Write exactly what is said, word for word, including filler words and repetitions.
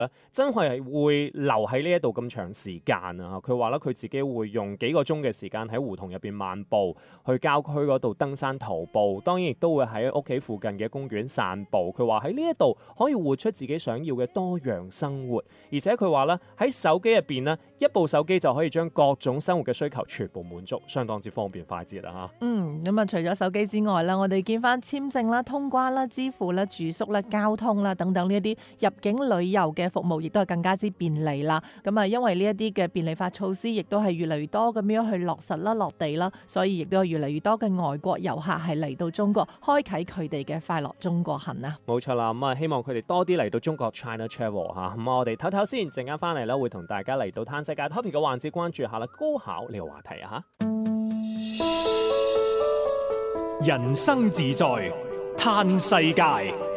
咧，真係會留喺呢一度咁長時間啊！佢話咧，佢自己會用幾個鐘嘅時間喺胡同入邊漫步，去郊區嗰度登山徒步，當然亦都會喺屋企附近嘅公園散步。佢話喺呢一度可以活出自己想要嘅多樣生活，而且佢話咧喺手機入邊咧，一部手機就可以將各種生活嘅需求全部滿足，相當之方便快捷啦嚇。 嗯，咁啊，除咗手機之外啦，我哋見翻簽證啦、通關啦、支付啦、住宿啦、交通啦等等呢一啲入境旅遊嘅服務，亦都係更加之便利啦。咁啊，因為呢一啲嘅便利化措施，亦都係越嚟越多咁樣去落實啦、落地啦，所以亦都有越嚟越多嘅外國遊客係嚟到中國，開啟佢哋嘅快樂中國行啊！ 冇錯啦，咁啊，希望佢哋多啲嚟到中國 China Travel 嚇。咁我哋唞唞先，陣間翻嚟咧會同大家嚟到嘆世界 topic 嘅環節，關注下啦高考呢個話題啊嚇。 人生自在嘆世界。